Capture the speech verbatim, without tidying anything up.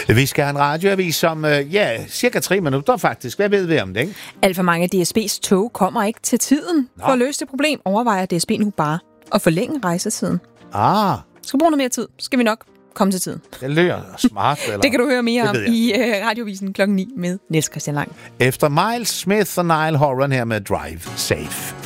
Vi skal have en radioavis som, øh, ja, cirka tre minutter faktisk. Hvad ved vi om det, ikke? Alt for mange af D S B's tog kommer ikke til tiden. Nå. For at løse det problem overvejer D S B nu bare at forlænge rejsetiden. Ah. Skal vi bruge noget mere tid, skal vi nok komme til tiden. Det lyder smart, eller? Det kan du høre mere om i uh, Radiovisen klokken ni med Niels Christian Lang. Efter Miles Smith og Niall Horan her med Drive Safe.